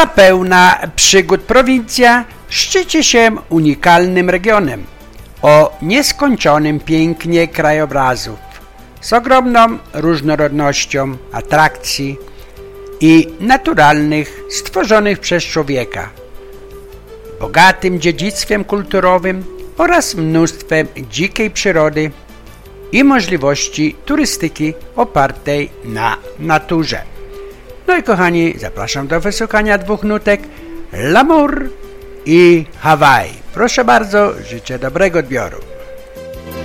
Ta pełna przygód prowincja szczyci się unikalnym regionem o nieskończonym pięknie krajobrazów z ogromną różnorodnością atrakcji i naturalnych stworzonych przez człowieka, bogatym dziedzictwem kulturowym oraz mnóstwem dzikiej przyrody i możliwości turystyki opartej na naturze. No i kochani, zapraszam do wysłuchania 2 nutek L'amour i Hawaii. Proszę bardzo, życzę dobrego odbioru.